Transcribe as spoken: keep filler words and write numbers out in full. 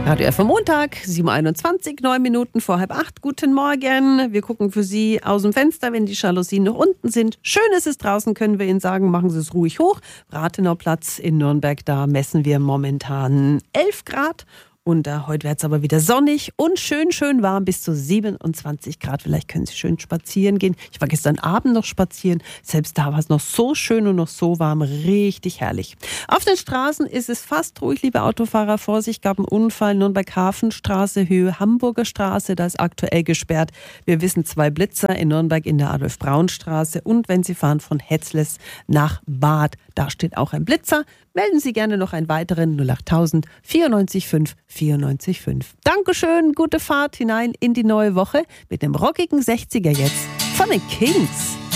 Radio F am Montag, sieben Uhr einundzwanzig, neun Minuten vor halb acht. Guten Morgen. Wir gucken für Sie aus dem Fenster, wenn die Jalousien noch unten sind. Schön ist es draußen, können wir Ihnen sagen. Machen Sie es ruhig hoch. Rathenauplatz in Nürnberg, da messen wir momentan elf Grad. Und äh, heute wird es aber wieder sonnig und schön, schön warm, bis zu siebenundzwanzig Grad. Vielleicht können Sie schön spazieren gehen. Ich war gestern Abend noch spazieren. Selbst da war es noch so schön und noch so warm. Richtig herrlich. Auf den Straßen ist es fast ruhig, liebe Autofahrer. Vorsicht, gab einen Unfall. Nürnberg-Hafenstraße, Höhe Hamburger Straße. Da ist aktuell gesperrt. Wir wissen, zwei Blitzer in Nürnberg in der Adolf-Braun-Straße. Und wenn Sie fahren von Hetzles nach Bad, da steht auch ein Blitzer. Melden Sie gerne noch einen weiteren null acht null null vierundneunzig fünf vierundneunzig fünf. Dankeschön, gute Fahrt hinein in die neue Woche mit dem rockigen sechziger jetzt von den Kings.